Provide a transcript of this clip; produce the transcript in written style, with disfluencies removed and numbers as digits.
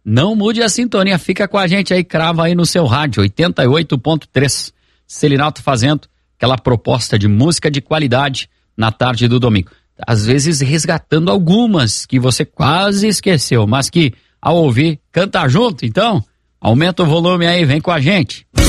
Não mude a sintonia, fica com a gente aí, crava aí no seu rádio, 88.3. Selinalto fazendo aquela proposta de música de qualidade na tarde do domingo. Às vezes resgatando algumas que você quase esqueceu, mas que ao ouvir, canta junto. Então, aumenta o volume aí, vem com a gente.